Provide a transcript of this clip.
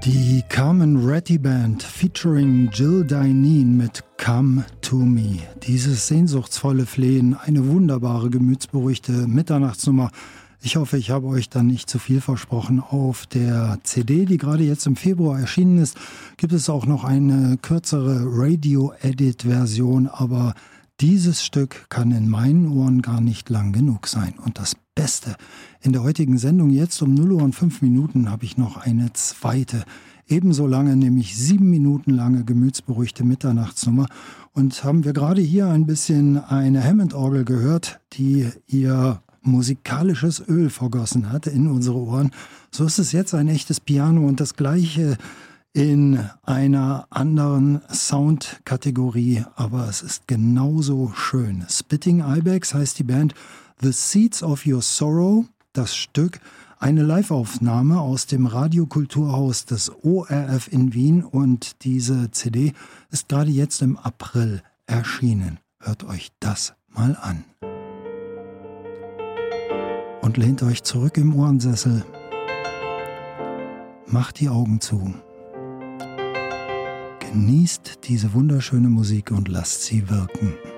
Die Carmen Ratty Band featuring Jill Dineen mit Come to Me. Dieses sehnsuchtsvolle Flehen, eine wunderbare, gemütsberuhigte Mitternachtsnummer. Ich hoffe, ich habe euch dann nicht zu viel versprochen. Auf der CD, die gerade jetzt im Februar erschienen ist, gibt es auch noch eine kürzere Radio-Edit-Version, aber dieses Stück kann in meinen Ohren gar nicht lang genug sein. Und das Beste, in der heutigen Sendung jetzt um 0 Uhr und 5 Minuten habe ich noch eine zweite, ebenso lange, nämlich 7 Minuten lange gemütsberuhigte Mitternachtsnummer. Und haben wir gerade hier ein bisschen eine Hammond-Orgel gehört, die ihr musikalisches Öl vergossen hat in unsere Ohren. So ist es jetzt ein echtes Piano und das Gleiche in einer anderen Soundkategorie, aber es ist genauso schön. Spitting Ibex heißt die Band. The Seeds of Your Sorrow, das Stück, eine Live-Aufnahme aus dem Radiokulturhaus des ORF in Wien und diese CD ist gerade jetzt im April erschienen. Hört euch das mal an. Und lehnt euch zurück im Ohrensessel. Macht die Augen zu. Genießt diese wunderschöne Musik und lasst sie wirken.